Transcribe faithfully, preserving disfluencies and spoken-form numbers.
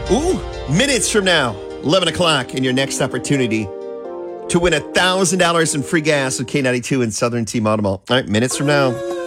Ooh, minutes from now, eleven o'clock, and your next opportunity to win one thousand dollars in free gas with K ninety-two and Southern Team Automall. All right, minutes from now.